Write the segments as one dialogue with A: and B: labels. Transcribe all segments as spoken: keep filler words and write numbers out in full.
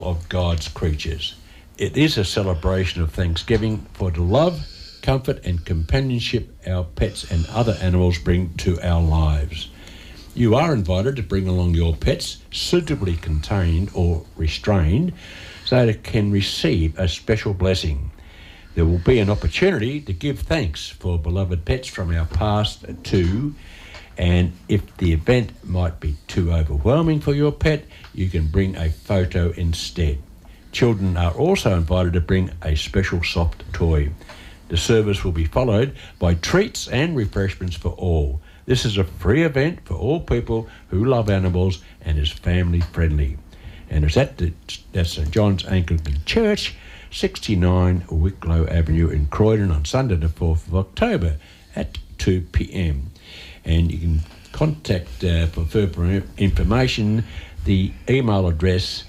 A: of God's creatures. It is a celebration of thanksgiving for the love, comfort and companionship our pets and other animals bring to our lives. You are invited to bring along your pets, suitably contained or restrained, so they can receive a special blessing. There will be an opportunity to give thanks for beloved pets from our past too, and if the event might be too overwhelming for your pet, you can bring a photo instead. Children are also invited to bring a special soft toy. The service will be followed by treats and refreshments for all. This is a free event for all people who love animals and is family friendly. And it's at the, that's St John's Anglican Church, sixty-nine Wicklow Avenue in Croydon on Sunday the fourth of October at two p.m. And you can contact uh, for further information the email address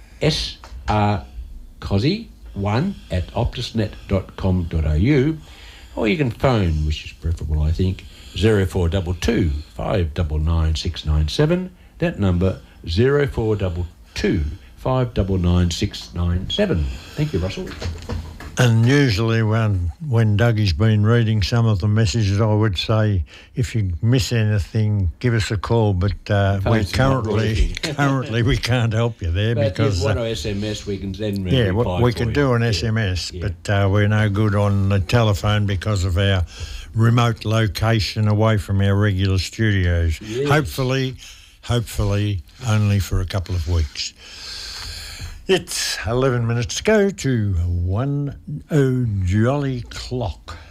A: srcosy one at optusnet dot com dot a u, or you can phone, which is preferable I think, zero four two two, five nine nine, six nine seven. That number zero four two two, five nine nine, six nine seven. Thank you, Russell.
B: And usually when when Dougie's been reading some of the messages, I would say if you miss anything, give us a call. But uh, we currently currently we can't help you there,
A: but
B: because
A: if you want
B: uh,
A: to S M S, we can then
B: yeah,
A: reply
B: we
A: for
B: could
A: you.
B: do an
A: yeah.
B: S M S,
A: yeah.
B: but uh, we're no good on the telephone because of our remote location away from our regular studios.
A: Yes.
B: Hopefully, hopefully only for a couple of weeks. It's eleven minutes to go to one oh jolly clock.